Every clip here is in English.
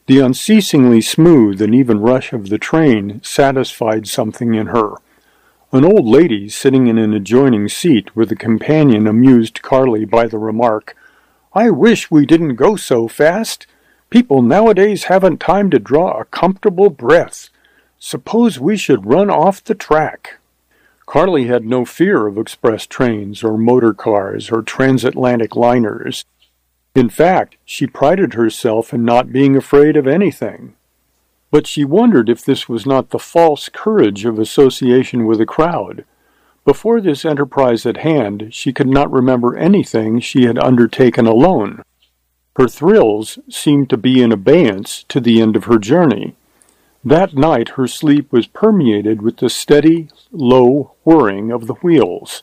The unceasingly smooth and even rush of the train satisfied something in her. An old lady sitting in an adjoining seat with a companion amused Carly by the remark, "I wish we didn't go so fast. People nowadays haven't time to draw a comfortable breath. Suppose we should run off the track." Carly had no fear of express trains or motor cars or transatlantic liners. In fact, she prided herself in not being afraid of anything. But she wondered if this was not the false courage of association with a crowd. Before this enterprise at hand, she could not remember anything she had undertaken alone. Her thrills seemed to be in abeyance to the end of her journey. That night her sleep was permeated with the steady, low whirring of the wheels.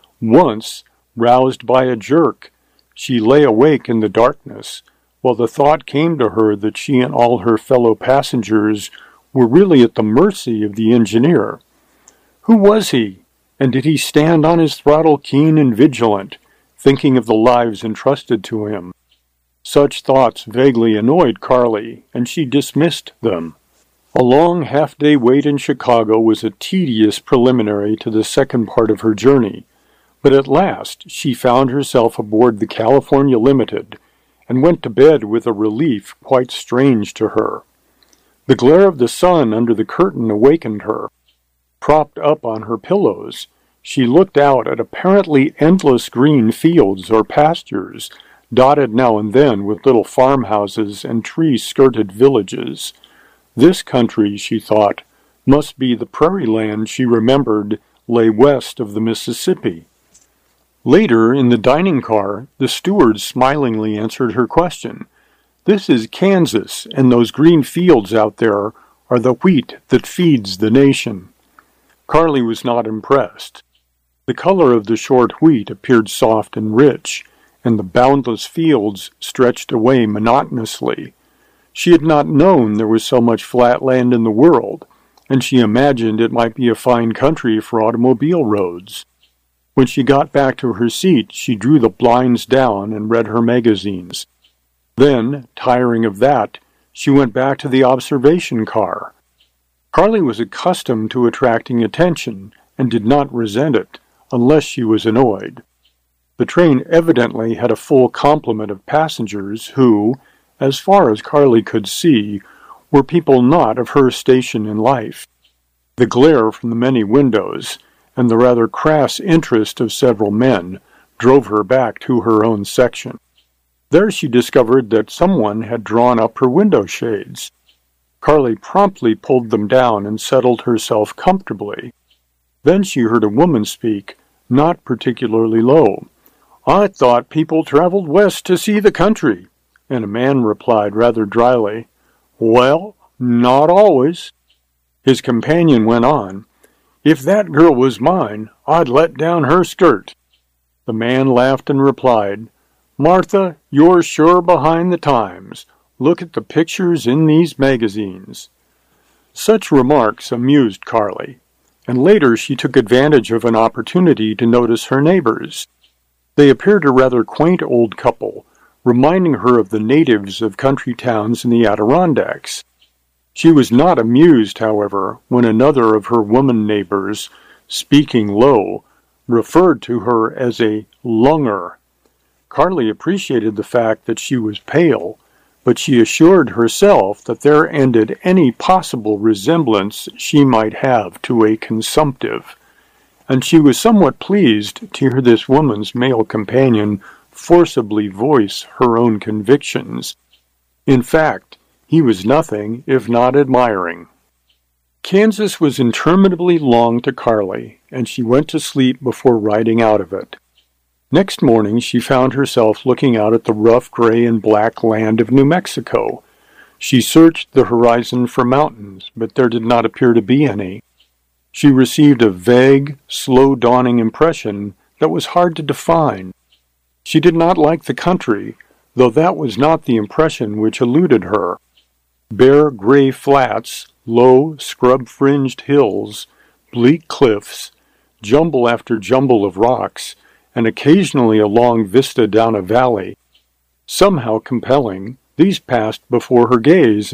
Once, roused by a jerk, she lay awake in the darkness, while the thought came to her that she and all her fellow passengers were really at the mercy of the engineer. Who was he, and did he stand on his throttle keen and vigilant, thinking of the lives entrusted to him? Such thoughts vaguely annoyed Carly, and she dismissed them. A long half-day wait in Chicago was a tedious preliminary to the second part of her journey, but at last she found herself aboard the California Limited, and went to bed with a relief quite strange to her. The glare of the sun under the curtain awakened her. Propped up on her pillows, she looked out at apparently endless green fields or pastures, dotted now and then with little farmhouses and tree-skirted villages. This country, she thought, must be the prairie land she remembered lay west of the Mississippi. Later, in the dining car, the steward smilingly answered her question. "This is Kansas, and those green fields out there are the wheat that feeds the nation." Carly was not impressed. The color of the short wheat appeared soft and rich, and the boundless fields stretched away monotonously. She had not known there was so much flat land in the world, and she imagined it might be a fine country for automobile roads. When she got back to her seat, she drew the blinds down and read her magazines. Then, tiring of that, she went back to the observation car. Carly was accustomed to attracting attention and did not resent it, unless she was annoyed. The train evidently had a full complement of passengers who, as far as Carly could see, were people not of her station in life. The glare from the many windows, and the rather crass interest of several men, drove her back to her own section. There she discovered that someone had drawn up her window shades. Carly promptly pulled them down and settled herself comfortably. Then she heard a woman speak, not particularly low. "I thought people traveled west to see the country." And a man replied rather dryly, "Well, not always." His companion went on, "If that girl was mine, I'd let down her skirt." The man laughed and replied, "Martha, you're sure behind the times. Look at the pictures in these magazines." Such remarks amused Carly, and later she took advantage of an opportunity to notice her neighbors. They appeared a rather quaint old couple, reminding her of the natives of country towns in the Adirondacks. She was not amused, however, when another of her woman neighbors, speaking low, referred to her as a lunger. Carly appreciated the fact that she was pale, but she assured herself that there ended any possible resemblance she might have to a consumptive, and she was somewhat pleased to hear this woman's male companion forcibly voice her own convictions. In fact, he was nothing if not admiring. Kansas was interminably long to Carly, and she went to sleep before riding out of it. Next morning she found herself looking out at the rough gray and black land of New Mexico. She searched the horizon for mountains, but there did not appear to be any. She received a vague, slow-dawning impression that was hard to define. She did not like the country, though that was not the impression which eluded her. Bare gray flats, low, scrub-fringed hills, bleak cliffs, jumble after jumble of rocks, and occasionally a long vista down a valley. Somehow compelling, these passed before her gaze